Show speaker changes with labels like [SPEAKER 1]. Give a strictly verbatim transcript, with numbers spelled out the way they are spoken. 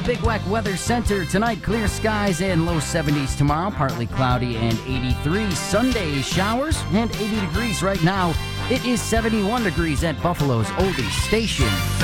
[SPEAKER 1] the Big Wack Weather Center. Tonight, clear skies and low seventies tomorrow. Partly cloudy and eighty-three. Sunday, showers and eighty degrees right now. It is seventy-one degrees at Buffalo's Oldies Station.